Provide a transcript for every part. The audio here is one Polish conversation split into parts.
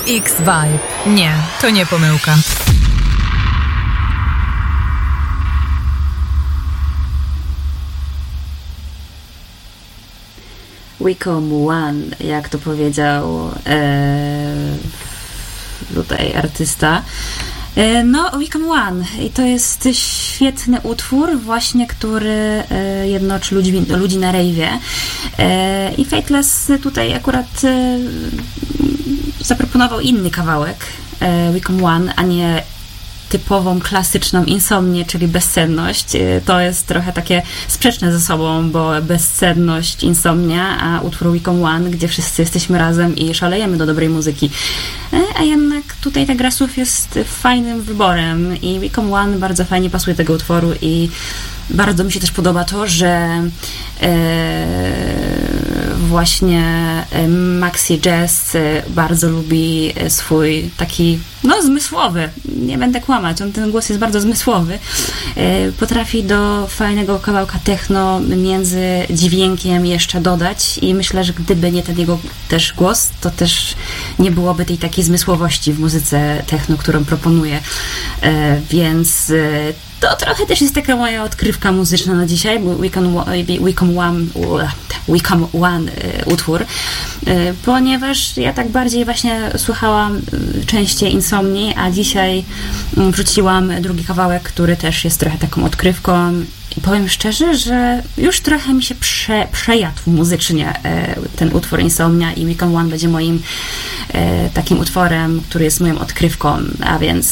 X-Vibe. Nie, to nie pomyłka. Wicom One, jak to powiedział tutaj artysta. No, Wicom One. I to jest świetny utwór właśnie, który jednoczy ludzi na rejwie. I Fateless tutaj akurat zaproponował inny kawałek Wicom One, a nie typową, klasyczną insomnię, czyli bezsenność. To jest trochę takie sprzeczne ze sobą, bo bezsenność, insomnia, a utwór Wicom One, gdzie wszyscy jesteśmy razem i szalejemy do dobrej muzyki. A jednak tutaj ta gra słów jest fajnym wyborem i Wicom One bardzo fajnie pasuje do tego utworu i bardzo mi się też podoba to, że właśnie Maxi Jazz bardzo lubi swój taki, zmysłowy, nie będę kłamać, ten głos jest bardzo zmysłowy, potrafi do fajnego kawałka techno między dźwiękiem jeszcze dodać i myślę, że gdyby nie ten jego też głos, to też nie byłoby tej takiej zmysłowości w muzyce techno, którą proponuje, więc to trochę też jest taka moja odkrywka muzyczna na dzisiaj, bo Wicom One utwór, ponieważ ja tak bardziej właśnie słuchałam częściej insomni, a dzisiaj wrzuciłam drugi kawałek, który też jest trochę taką odkrywką i powiem szczerze, że już trochę mi się przejadł muzycznie ten utwór Insomnia i Wicom One będzie moim takim utworem, który jest moją odkrywką, a więc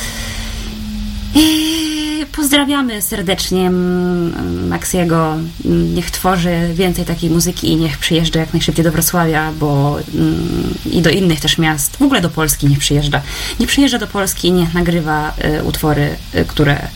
pozdrawiamy serdecznie Maxiego. Niech tworzy więcej takiej muzyki i niech przyjeżdża jak najszybciej do Wrocławia, bo i do innych też miast. W ogóle do Polski niech przyjeżdża. Niech przyjeżdża do Polski i niech nagrywa utwory, które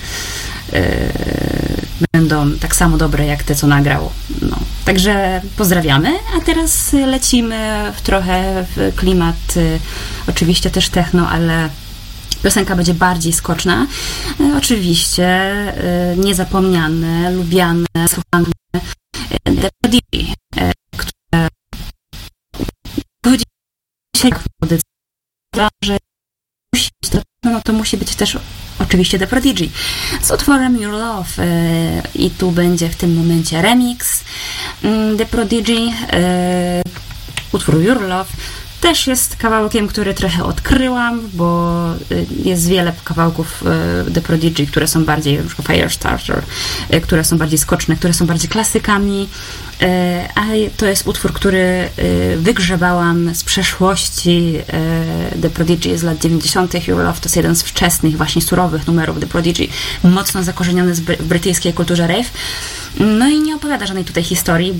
będą tak samo dobre jak te, co nagrał. Także pozdrawiamy, a teraz lecimy trochę w klimat oczywiście też techno, ale piosenka będzie bardziej skoczna. Oczywiście niezapomniane, lubiane, słuchane The Prodigy, które wychodzi się w audycji, że to musi być też oczywiście The Prodigy z utworem Your Love i tu będzie w tym momencie remix The Prodigy, utwór Your Love. Też jest kawałkiem, który trochę odkryłam, bo jest wiele kawałków The Prodigy, które są bardziej, na przykład Firestarter, które są bardziej skoczne, które są bardziej klasykami, a to jest utwór, który wygrzebałam z przeszłości The Prodigy z lat 90. Your Love to jest jeden z wczesnych, właśnie surowych numerów The Prodigy, mocno zakorzeniony w brytyjskiej kulturze rave. No i nie opowiada żadnej tutaj historii,